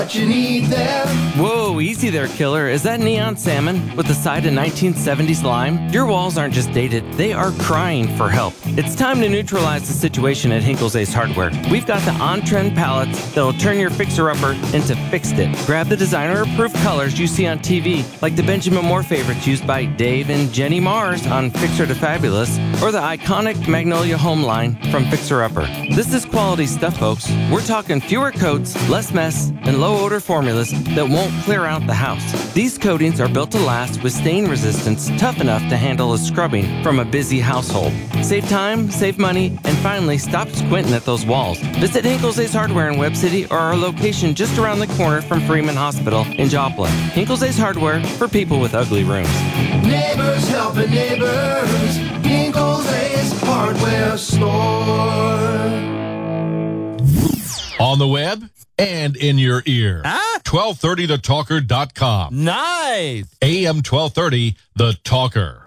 You need them. Whoa, easy there, killer. Is that neon salmon with the side of 1970s lime? Your walls aren't just dated, they are crying for help. It's time to neutralize the situation at Hinkle's Ace Hardware. We've got the on-trend palettes that'll turn your fixer-upper into fixed it. Grab the designer-approved colors you see on TV, like the Benjamin Moore favorites used by Dave and Jenny Mars on Fixer to Fabulous, or the iconic Magnolia Home line from Fixer Upper. This is quality stuff, folks. We're talking fewer coats, less mess, and low-odor formulas that won't clear out the house. These coatings are built to last with stain resistance tough enough to handle a scrubbing from a busy household. Save time, save money, and finally stop squinting at those walls. Visit Hinkle's Ace Hardware in Webb City or our location just around the corner from Freeman Hospital in Joplin. Hinkle's Ace Hardware for people with ugly rooms. Neighbors helping neighbors. Hinkle's Ace Hardware Store. On the web and in your ear. 1230thetalker.com. Nice. AM 1230, The Talker.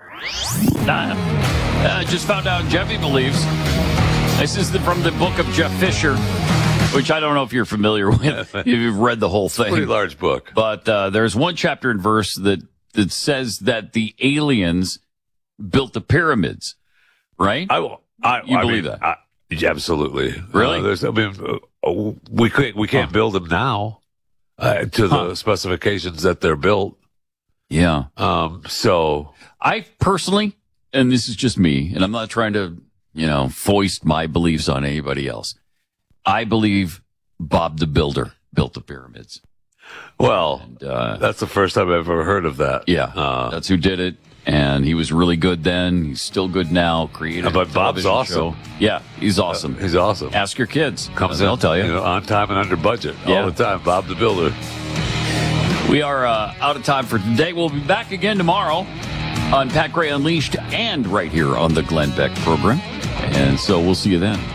I just found out Jeffy believes. This is from the book of Jeff Fisher, which I don't know if you're familiar with, if you've read the whole thing. Pretty large book. But there's one chapter and verse that says that the aliens built the pyramids, right? You believe that? Absolutely. Really? We can't build them now to the specifications that they're built. Yeah. So I personally, and this is just me, and I'm not trying to, foist my beliefs on anybody else. I believe Bob the Builder built the pyramids. Well, and, that's the first time I've ever heard of that. Yeah, that's who did it. And he was really good then. He's still good now. Created but Bob's awesome. Show. Yeah, he's awesome. He's awesome. Ask your kids. Comes in, they'll tell you. On time and under budget all the time. Bob the Builder. We are out of time for today. We'll be back again tomorrow on Pat Gray Unleashed and right here on the Glenn Beck program. And so we'll see you then.